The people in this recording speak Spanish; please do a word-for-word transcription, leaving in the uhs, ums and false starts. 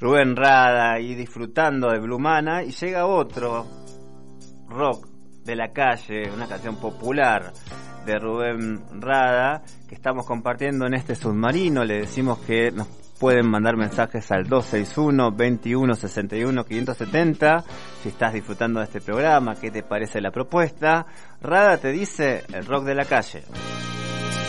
Rubén Rada y disfrutando de Blumana, y llega otro rock de la calle, una canción popular de Rubén Rada que estamos compartiendo en este submarino. Le decimos que nos pueden mandar mensajes al dos seis uno, veintiuno sesenta y uno, quinientos setenta si estás disfrutando de este programa, qué te parece la propuesta. Rada te dice el rock de la calle.